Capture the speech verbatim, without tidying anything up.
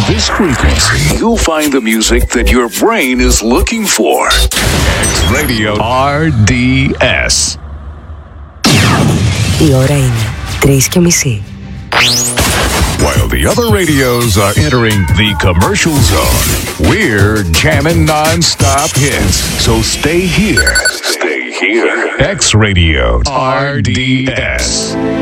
this frequency, you'll find the music that your brain is looking for. X Radio R D S. Η ώρα είναι τρεις και μισή. While the other radios are entering the commercial zone, we're jamming non-stop hits. So stay here. Stay here. X Radio R D S.